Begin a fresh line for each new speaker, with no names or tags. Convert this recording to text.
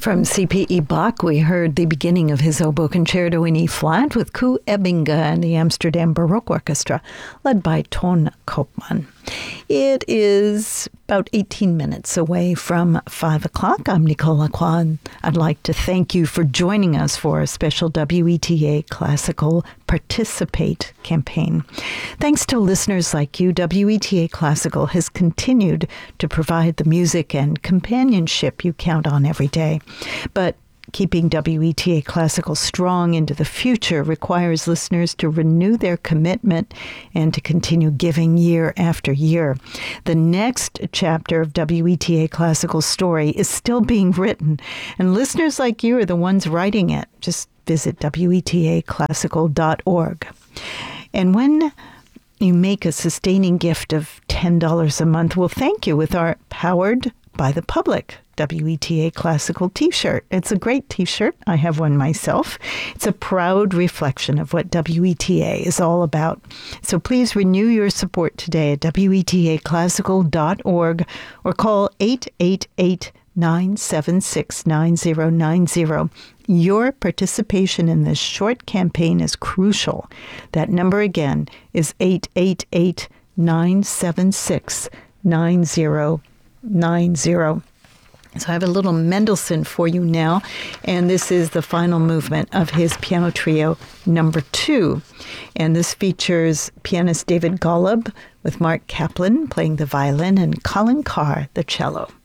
From C.P.E. Bach, we heard the beginning of his oboe concerto in E-flat with Koe Ebbinge and the Amsterdam Baroque Orchestra, led by Ton Koopman. It is about 18 minutes away from 5 o'clock. I'm Nicole Lacroix, and I'd like to thank you for joining us for a special WETA Classical Participate campaign. Thanks to listeners like you, WETA Classical has continued to provide the music and companionship you count on every day. But keeping WETA Classical strong into the future requires listeners to renew their commitment and to continue giving year after year. The next chapter of WETA Classical's story is still being written, and listeners like you are the ones writing it. Just visit WETAclassical.org. And when you make a sustaining gift of $10 a month, we'll thank you with our Powered by the Public WETA Classical t-shirt. It's a great t-shirt. I have one myself. It's a proud reflection of what WETA is all about. So please renew your support today at WETAclassical.org or call 888-976-9090. Your participation in this short campaign is crucial. That number again is 888-976-9090. So I have a little Mendelssohn for you now, and this is the final movement of his piano trio number 2. And this features pianist David Golub with Mark Kaplan playing the violin and Colin Carr the cello.